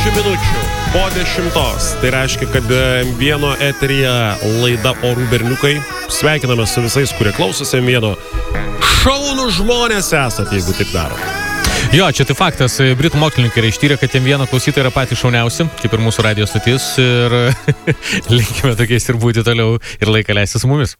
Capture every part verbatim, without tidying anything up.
Dešimt minučių po dešimtos. Tai reiškia, kad vieno eteryje laida Orų berniukai. Sveikiname su visais, kurie klausosi vieno. Šaunų žmonės esat, jeigu taip daro. Jo, čia tai faktas. Britų mokslininkai ištyrė, kad jiem vieno klausytojai yra patys šauniausi, kaip ir mūsų radijo stotis. Ir linkime tokiais ir būti toliau ir laiką leisti su mumis.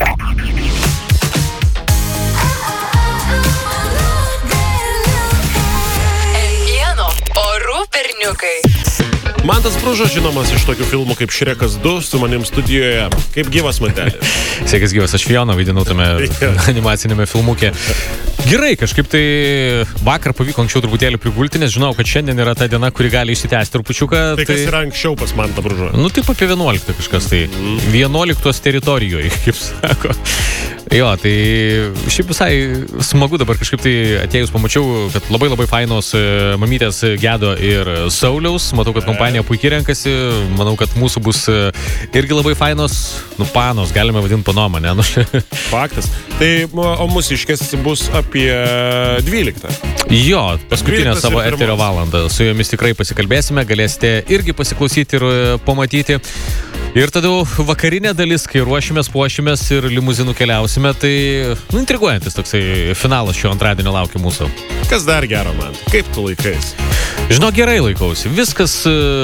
Mantas Bružas žinomas iš tokių filmų kaip Šrekas du, su manim studijoje, kaip gyvas Matelė. Sveikas gyvas, aš Fiona vaidinau tame animacinėme filmuke. Gerai, kažkaip tai vakar pavyko anksčiau truputėlį prigulti, nes žinau, kad šiandien yra ta diena, kuri gali išsitęsti trupučiuką. Tai kas yra anksčiau pas Mantą Bružą? Nu, taip apie vienuoliktą kažkas tai. vienuoliktos teritorijoje, kaip sako. Jo, tai šiaip visai smagu dabar kažkaip tai atėjus pamačiau, kad labai labai fainos mamytės Gedo ir Sauliaus. Matau, kad kompanija puikiai renkasi. Manau, kad mūsų bus irgi labai fainos, nu panos, galime vadinti panomą, ne? Faktas. Tai o mūsiškės bus apie dvyliktą. Jo, paskutinę savo eterio valandą. Su jomis tikrai pasikalbėsime, galėsite irgi pasiklausyti ir pamatyti. Ir tada vakarinė dalis, kai ruošimės, puošimės ir limuzinų keliausime, tai nu, intriguojantis toksai finalas šio antradienio laukia mūsų. Kas dar gero, man? Kaip tu laikais? Žinau, gerai laikausi. Viskas,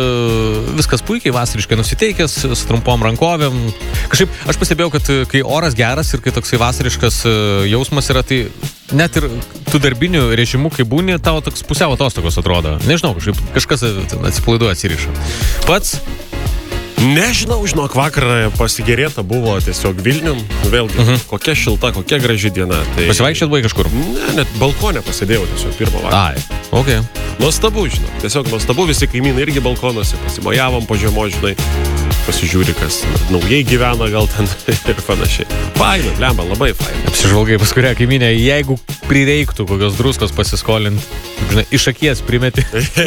viskas puikiai, vasariškai nusiteikęs, su trumpom rankovėm. Kažkaip aš pastebėjau, kad kai oras geras ir kai toksai vasariškas jausmas yra, tai net ir tų darbinių režimų, kai būni, tau toks pusiau atostogos atrodo. Nežinau, kažkaip kažkas atsipalaiduoja, atsiriša. Pats? Nežinau, žinok, vakar pasigerėta buvo tiesiog Vilnium. Vėlgi, uh-huh. kokia šilta, kokia graži diena. Tai... Pasivaikščiat buvai kažkur? Ne, net balkonė pasėdėjau tiesiog pirmą vakarą. Ai, okei. Okay. Nuostabu, žinok, tiesiog nuostabu, visi kaimynai irgi balkonuose pasimojavom po žiemos, žinai, pasižiūri, kas naujai gyvena gal ten ir panašiai. Faina, lemba, labai faina. Apsižvalgai pas kurią kaiminę, jeigu prireiktų kokios druskos pasiskolinti, žinai, iš akies primeti.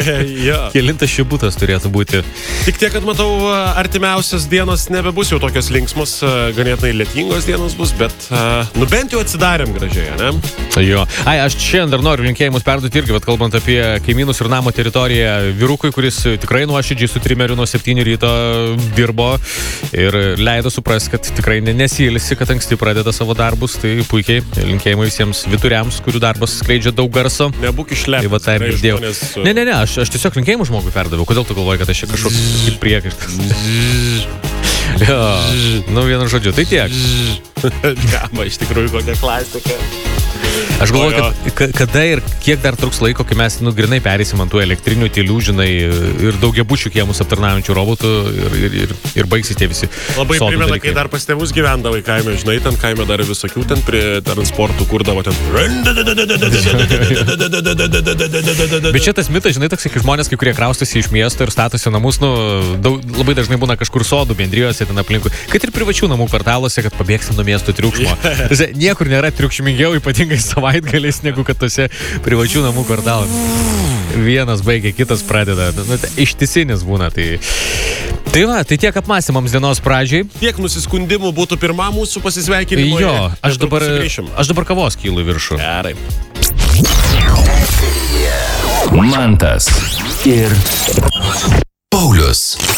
Ja. Kelintas šibutas turėtų būti. Tik tiek, kad matau, artimiausias dienos nebebus jau tokios linksmos, ganėtinai lietingos dienos bus, bet, nu bent jau atsidarėm gražiai, ne? Jo. Ai, aš šiandien dar noriu linkėjimus perduoti irgi, vat kalbant apie kaimynus ir namo teritoriją, vyrukui, kuris tikrai nuoširdžiai su trimeriu nuo septynių ryto dirbo ir leido suprasti, kad tikrai nesilisi, kad anksti pradeda savo darbus, tai puikiai linkėjimai visiems vyturiams, kurių darbas skleidžia daug garso. Nebūk išlepęs. Tai va, tai ir girdėjau. Žmonės... Ne, ne, ne, aš, aš tiesiog linkėjimų žmogui perdaviau. Kodėl tu galvoji, kad aš čia kažkoks priekaištas? Jo, nu vienu žodžiu, tai tiek. Gama, iš tikrųjų, kokia klasika. Aš galvoju, kad kada ir kiek dar truks laiko, kai mes, nu, grinai perėsim ant tų elektrinių tylių, žinai, ir daugiabučių kiemus aptarnaujančių robotų ir, ir, ir, ir baigsis tie visi. Labai primena, kai dar pas tėvus gyvendavai kaime, žinai, ten kaime dar visokių ten prie transportų kurdavo ten. Bet čia tas mitas, žinai, toks, kai žmonės, kai kurie kraustosi iš miesto ir statosi namus, nu, daug, labai dažnai būna kažkur sodų bendrijose ten aplinkui, kad ir privačių namų kvartaluose, kad pabėgsim nuo miesto triukšmo. Yeah. Niekur nėra triukšmingiau, ypatingai savaitgaliais, negu kad tose privačių namų kvartaluose. Vienas baigia, kitas pradeda. Nu, tai ištisinis būna. Tai, tai va, tai tiek apmąstymams dienos pradžiai. Tiek nusiskundimų būtų pirma mūsų pasisveikinimo. Jo, aš dabar, aš dabar kavos kylu į viršų. Gerai. Mantas ir Paulius.